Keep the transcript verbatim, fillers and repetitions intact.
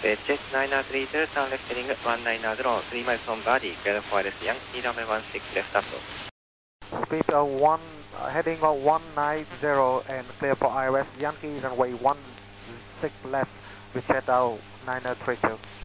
Jet nine three zero, turn left heading one nine zero, three miles from Body, clear for wireless Yankee, runway one six left approach. Speed uh, one, uh, heading uh, one nine zero and clear for I O S Yankee, runway one six left, with jet out nine three two.